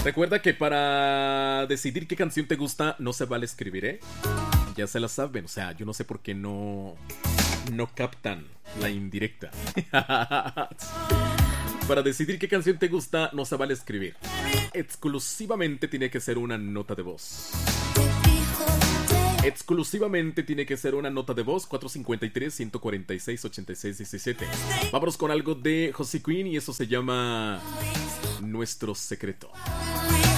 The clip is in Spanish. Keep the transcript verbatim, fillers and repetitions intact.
Recuerda que para decidir qué canción te gusta no se vale escribir, ¿eh? Ya se la saben, o sea, yo no sé por qué no, no captan la indirecta. Para decidir qué canción te gusta no se vale escribir. Exclusivamente tiene que ser una nota de voz. Exclusivamente tiene que ser una nota de voz. Cuatro cinco tres, uno cuatro seis, ocho seis uno siete. Vámonos con algo de José Queen y eso se llama Nuestro Secreto.